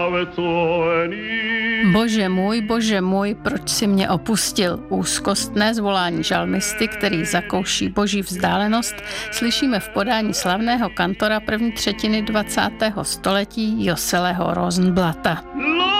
Bože můj, proč si mě opustil? Úzkostné zvolání žalmisty, který zakouší boží vzdálenost, slyšíme v podání slavného kantora první třetiny 20. století Joseleho Rosenblata.